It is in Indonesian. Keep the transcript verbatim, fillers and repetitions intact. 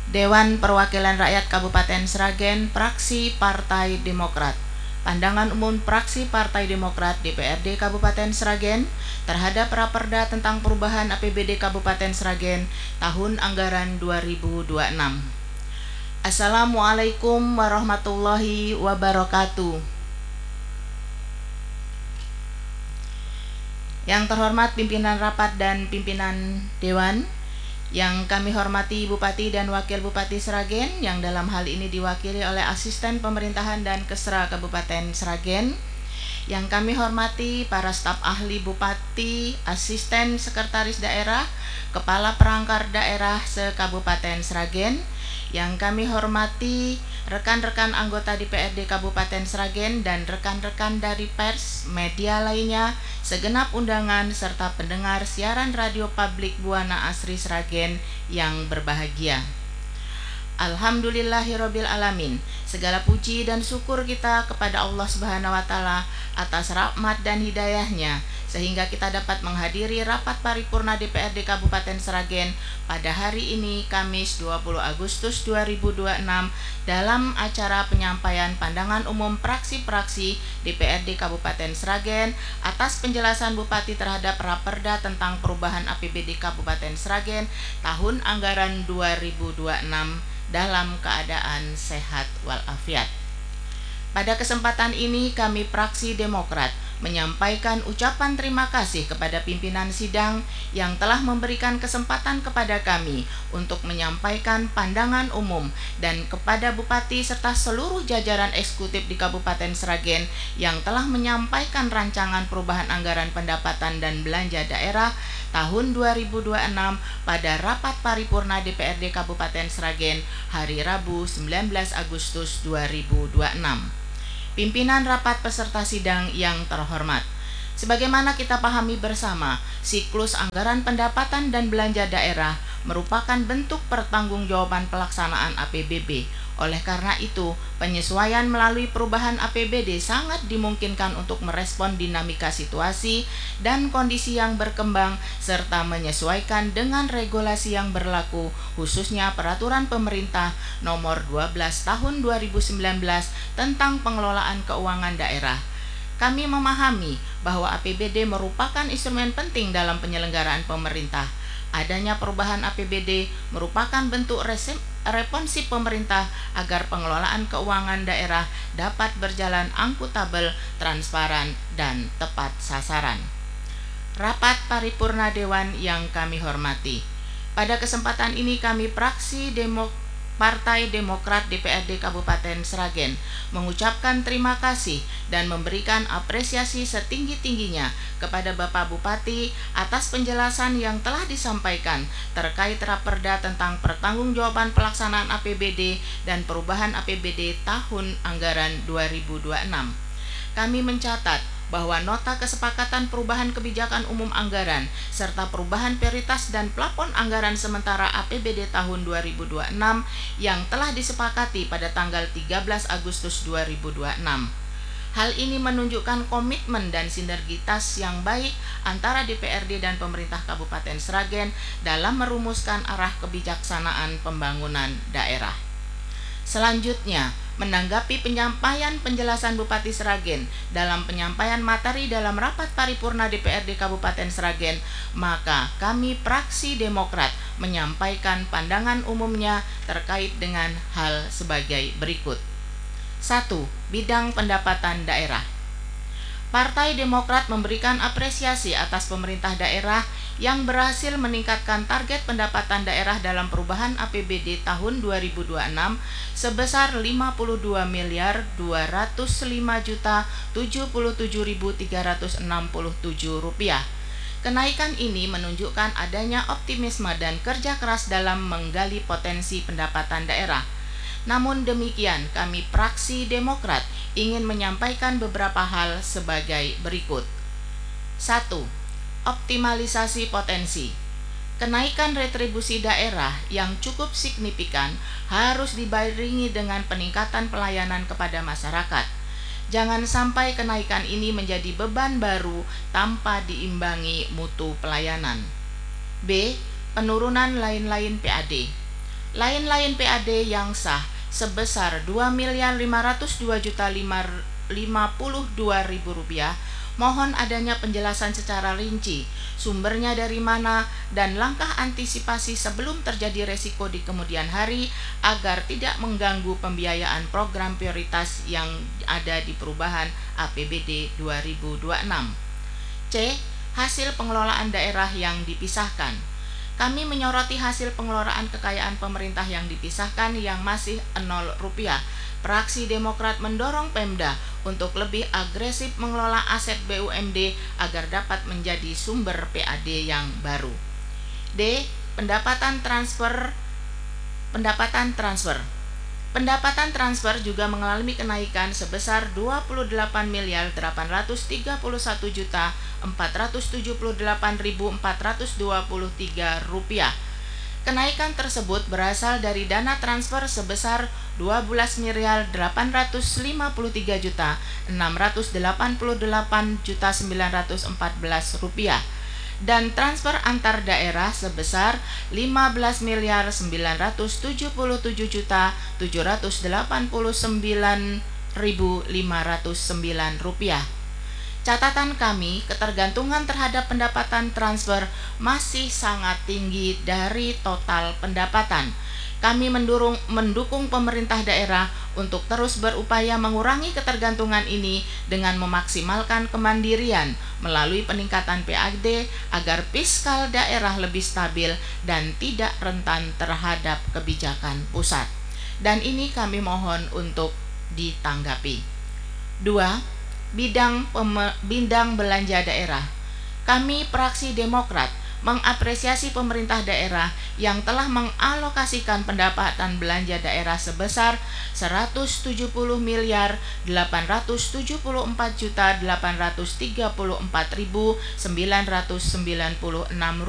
Dewan Perwakilan Rakyat Kabupaten Sragen, Praksi Partai Demokrat. Pandangan Umum Praksi Partai Demokrat D P R D Kabupaten Sragen terhadap Raperda tentang perubahan A P B D Kabupaten Sragen tahun anggaran dua ribu dua puluh enam. Assalamualaikum warahmatullahi wabarakatuh. Yang terhormat pimpinan rapat dan pimpinan Dewan, yang kami hormati Bupati dan Wakil Bupati Sragen, yang dalam hal ini diwakili oleh Asisten Pemerintahan dan Kesra Kabupaten Sragen, yang kami hormati para staf ahli Bupati, Asisten Sekretaris Daerah, Kepala Perangkat Daerah se-Kabupaten Sragen, yang kami hormati rekan-rekan anggota D P R D Kabupaten Sragen dan rekan-rekan dari pers, media lainnya, segenap undangan serta pendengar siaran radio publik Buana Asri Sragen yang berbahagia. Alhamdulillahirabbil alamin. Segala puji dan syukur kita kepada Allah Subhanahu wa taala atas rahmat dan hidayahnya sehingga kita dapat menghadiri rapat paripurna D P R D Kabupaten Sragen pada hari ini Kamis dua puluh Agustus dua ribu dua puluh enam dalam acara penyampaian pandangan umum praksi-praksi D P R D Kabupaten Sragen atas penjelasan Bupati terhadap Raperda tentang perubahan A P B D Kabupaten Sragen tahun anggaran dua ribu dua puluh enam dalam keadaan sehat walafiat. Pada kesempatan ini kami Praksi Demokrat menyampaikan ucapan terima kasih kepada pimpinan sidang yang telah memberikan kesempatan kepada kami untuk menyampaikan pandangan umum dan kepada Bupati serta seluruh jajaran eksekutif di Kabupaten Sragen yang telah menyampaikan rancangan perubahan anggaran pendapatan dan belanja daerah tahun dua ribu dua puluh enam pada rapat paripurna D P R D Kabupaten Sragen hari Rabu sembilan belas Agustus dua ribu dua puluh enam. Pimpinan rapat peserta sidang yang terhormat, sebagaimana kita pahami bersama, siklus anggaran pendapatan dan belanja daerah merupakan bentuk pertanggungjawaban pelaksanaan A P B B. Oleh karena itu, penyesuaian melalui perubahan A P B D sangat dimungkinkan untuk merespon dinamika situasi dan kondisi yang berkembang serta menyesuaikan dengan regulasi yang berlaku, khususnya Peraturan Pemerintah Nomor dua belas Tahun dua ribu sembilan belas tentang pengelolaan keuangan daerah. Kami memahami bahwa A P B D merupakan instrumen penting dalam penyelenggaraan pemerintah. Adanya perubahan A P B D merupakan bentuk responsif pemerintah agar pengelolaan keuangan daerah dapat berjalan akuntabel, transparan, dan tepat sasaran. Rapat paripurna Dewan yang kami hormati, pada kesempatan ini kami Praksi Demokrat Partai Demokrat D P R D Kabupaten Sragen mengucapkan terima kasih dan memberikan apresiasi setinggi-tingginya kepada Bapak Bupati atas penjelasan yang telah disampaikan terkait Raperda tentang pertanggungjawaban pelaksanaan A P B D dan perubahan A P B D tahun anggaran dua ribu dua puluh enam. Kami mencatat bahwa nota kesepakatan perubahan kebijakan umum anggaran serta perubahan prioritas dan plafon anggaran sementara A P B D tahun dua ribu dua puluh enam yang telah disepakati pada tanggal tiga belas Agustus dua ribu dua puluh enam. Hal ini menunjukkan komitmen dan sinergitas yang baik antara D P R D dan pemerintah Kabupaten Sragen dalam merumuskan arah kebijaksanaan pembangunan daerah. Selanjutnya, menanggapi penyampaian penjelasan Bupati Sragen dalam penyampaian materi dalam rapat paripurna D P R D Kabupaten Sragen, maka kami Praksi Demokrat menyampaikan pandangan umumnya terkait dengan hal sebagai berikut. satu. Bidang pendapatan daerah. Partai Demokrat memberikan apresiasi atas pemerintah daerah yang berhasil meningkatkan target pendapatan daerah dalam perubahan A P B D tahun dua ribu dua puluh enam sebesar lima puluh dua miliar dua ratus lima juta tujuh puluh tujuh ribu tiga ratus enam puluh tujuh rupiah. Kenaikan ini menunjukkan adanya optimisme dan kerja keras dalam menggali potensi pendapatan daerah. Namun demikian, kami Praksi Demokrat ingin menyampaikan beberapa hal sebagai berikut. satu. Optimalisasi potensi. Kenaikan retribusi daerah yang cukup signifikan harus dibarengi dengan peningkatan pelayanan kepada masyarakat. Jangan sampai kenaikan ini menjadi beban baru tanpa diimbangi mutu pelayanan. B. Penurunan lain-lain P A D. Lain-lain P A D yang sah sebesar dua miliar lima ratus dua juta lima puluh dua ribu rupiah. Mohon adanya penjelasan secara rinci, sumbernya dari mana, dan langkah antisipasi sebelum terjadi resiko di kemudian hari agar tidak mengganggu pembiayaan program prioritas yang ada di perubahan A P B D dua ribu dua puluh enam. C. Hasil pengelolaan daerah yang dipisahkan. Kami menyoroti hasil pengelolaan kekayaan pemerintah yang dipisahkan yang masih nol rupiah. Fraksi Demokrat mendorong Pemda untuk lebih agresif mengelola aset B U M D agar dapat menjadi sumber P A D yang baru. D. Pendapatan transfer Pendapatan transfer Pendapatan transfer juga mengalami kenaikan sebesar dua puluh delapan miliar delapan ratus tiga puluh satu juta empat ratus tujuh puluh delapan ribu empat ratus dua puluh tiga rupiah. Kenaikan tersebut berasal dari dana transfer sebesar dua belas miliar delapan ratus lima puluh tiga juta enam ratus delapan puluh delapan juta sembilan ratus empat belas rupiah dan transfer antar daerah sebesar lima belas miliar sembilan ratus tujuh puluh tujuh juta tujuh ratus delapan puluh sembilan ribu lima ratus sembilan rupiah. Catatan kami, ketergantungan terhadap pendapatan transfer masih sangat tinggi dari total pendapatan. Kami mendorong, mendukung pemerintah daerah untuk terus berupaya mengurangi ketergantungan ini dengan memaksimalkan kemandirian melalui peningkatan P A D agar fiskal daerah lebih stabil dan tidak rentan terhadap kebijakan pusat. Dan ini kami mohon untuk ditanggapi. Dua. Bidang pem- bidang belanja daerah. Kami fraksi Demokrat mengapresiasi pemerintah daerah yang telah mengalokasikan pendapatan belanja daerah sebesar seratus tujuh puluh miliar delapan ratus tujuh puluh empat juta delapan ratus tiga puluh empat ribu sembilan ratus sembilan puluh enam